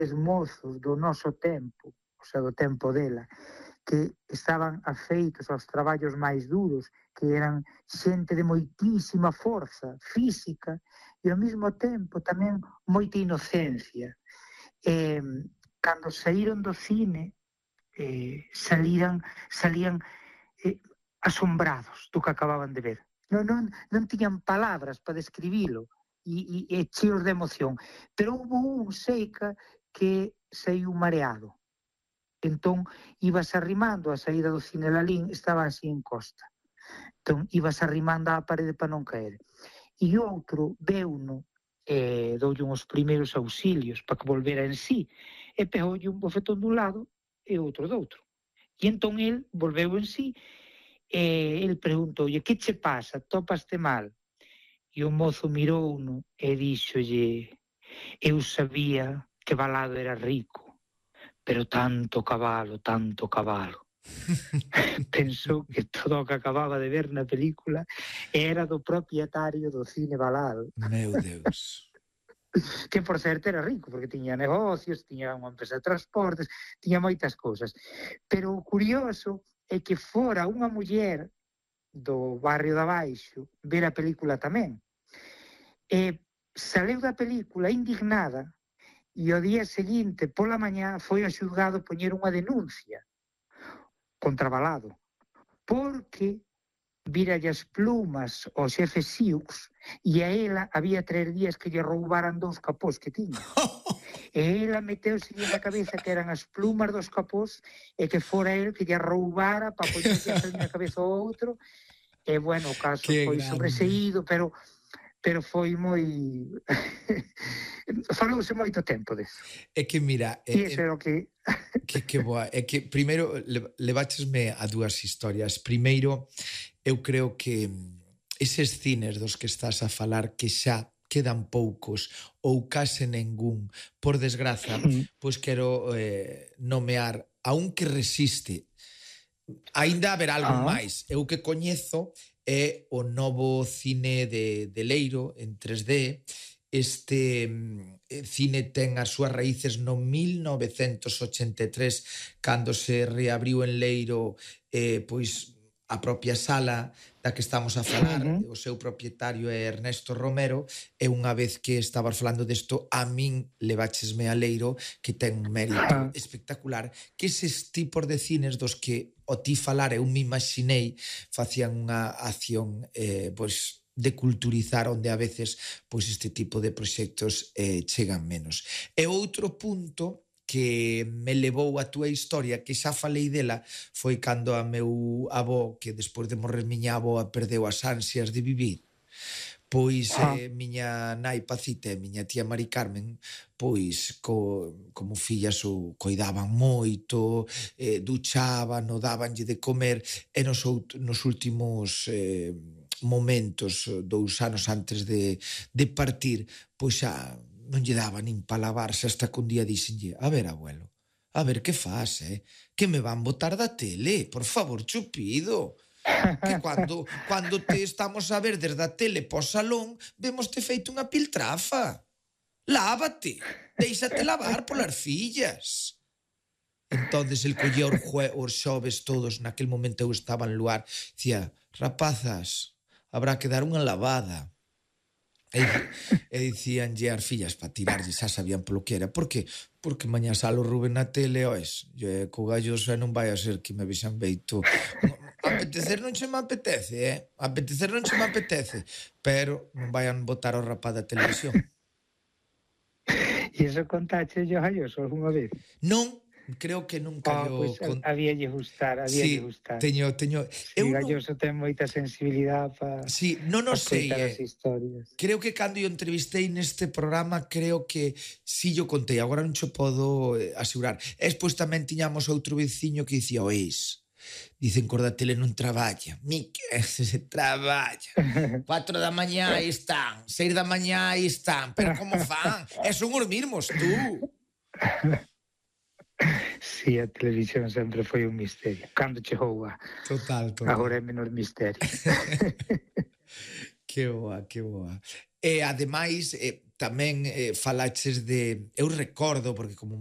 mozos do noso tempo, o sea, do tempo dela, que estaban afeitos aos traballos máis duros, que eran xente de moitísima forza física e ao mesmo tempo tamén moita inocencia. Cando saíron do cine, salían asombrados do que acababan de ver. Non tiñan palabras para describilo e cheos de emoción. Pero houve Seica, que saiu mareado. Entón, ibas arrimando a saída do cine Lalín, estaba así en costa. Entón, ibas arrimando á parede para non caer. E outro veuno, doulle uns primeiros auxilios para que volvera en sí, e pegoulle un bofetón dun lado e outro do outro. E entón el volveu en sí, e el preguntoulle: que che pasa? Topaste mal? E o mozo mirouno e díxolle: eu sabía que Balado era rico, pero tanto cabalo. Pensou que todo o que acababa de ver na película era do propietario do cine Balado. Meu Deus. Que por certo era rico, porque tiña negocios, tiña unha empresa de transportes, tiña moitas cousas. Pero o curioso é que fora unha muller do barrio de abaixo ver a película tamén. E saleu da película indignada e ao día seguinte, pola mañá, foi ao xulgado poñer unha denuncia contra Balado, porque víralle as plumas ao xefe Siux e a ela había 3 días que lle roubaran 2 capós que tiña. E ela meteuse na cabeza que eran as plumas dos capós e que fora el que lle roubara para poñerlle na cabeza ao outro. E, bueno, o caso foi sobreseído, pero foi moi... Falouse moito tempo deso. É que, mira... E iso era o que... Que boa. É que, primeiro, leváchesme a 2 historias. Primeiro, eu creo que eses cines dos que estás a falar que xa quedan poucos ou case ningún, por desgraza, pois quero nomear a un que resiste. Aínda haber algo máis. Eu que coñezo é o novo cine de Leiro en 3D. Este cine ten as súas raíces no 1983, cando se reabriu en Leiro pois a propia sala da que estamos a falar. O seu propietario é Ernesto Romero, e unha vez que estabas falando desto, a min leváchesme a Leiro, que ten un mérito espectacular, que eses tipos de cines dos que o ti falar, eu me imaginei, facían unha acción pois de culturizar, onde a veces pois este tipo de proxectos chegan menos. E outro punto que me levou a túa historia, que xa falei dela, foi cando a meu avó, que despois de morrer miña avó, perdeu as ansias de vivir. Pois miña nai Pacita e miña tía Mari Carmen, pois como fillas o coidaban moito, duchaban, o dabanlle de comer, e nos últimos momentos, 2 anos antes de partir, pois xa non lle daba nin pa lavarse, hasta que un día dixenlle: a ver, abuelo, a ver, que faz, que me van botar da tele, por favor, chupido. Que cando te estamos a ver desde a tele po salón, vemos te feito unha piltrafa. Lávate, déixate lavar polas fillas. Entonces el collía os xoves todos, naquel momento eu estaba en Luar, dicía: rapazas, habrá que dar unha lavada. E dicíanlle as fillas para tirarlle, xa sabían polo que era. Por que? Porque mañá salo Rubén na tele, ois, co gallo xa non vai a ser que me vexan beito. Apetecer non se me apetece, apetecer non se me apetece, pero non vayan botar o rapaz da televisión. E iso contache yo a Galloso algunha vez? Non, creo que nunca Pois habíalle gustar, gustar. Teño... Sí, Galloso ten moita sensibilidade para escoitar as historias. Creo que cando eu entrevistei neste programa, creo que si yo contei, agora non xo podo asegurar. E despois tamén tiñamos outro veciño que dicía: oís, dicen que os da tele non traballa. Mique, se traballa. 4 da mañá aí están, 6 da mañá aí están, pero como fan? E son os mismos, tú. Sí, a televisión sempre foi un misterio. Cando chegou a... Total. Agora é menor misterio. Que boa. E, ademais, tamén falaches de... Eu recordo, porque como